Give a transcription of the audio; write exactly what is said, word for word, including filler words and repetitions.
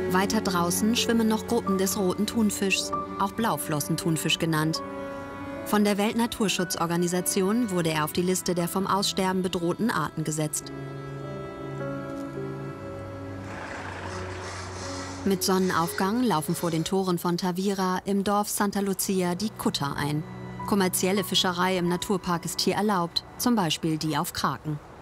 Weiter draußen schwimmen noch Gruppen des roten Thunfischs, auch Blauflossenthunfisch genannt. Von der Weltnaturschutzorganisation wurde er auf die Liste der vom Aussterben bedrohten Arten gesetzt. Mit Sonnenaufgang laufen vor den Toren von Tavira im Dorf Santa Lucia die Kutter ein. Kommerzielle Fischerei im Naturpark ist hier erlaubt, zum Beispiel die auf Kraken.